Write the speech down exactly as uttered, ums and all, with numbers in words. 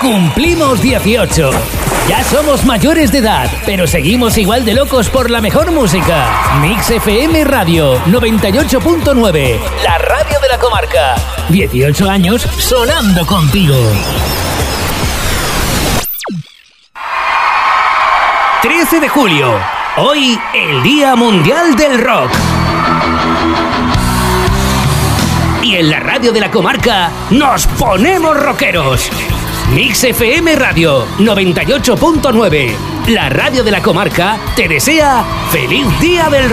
Cumplimos dieciocho. Ya somos mayores de edad, pero seguimos igual de locos por la mejor música. Mix F M Radio noventa y ocho punto nueve, la radio de la comarca. dieciocho años sonando contigo. trece de julio. Hoy, el Día Mundial del Rock. Y en la radio de la comarca nos ponemos rockeros. Mix F M Radio noventa y ocho punto nueve, la radio de la comarca, te desea feliz Día del Rock.